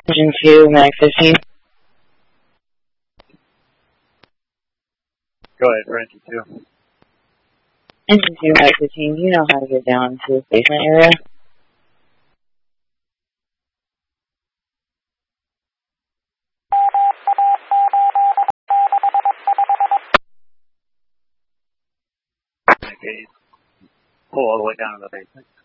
Engine 2, Mag 15. Go ahead for Engine 2. Engine 2, Mag 15, do you know how to get down to the basement area? Okay. Pull all the way down to the basement.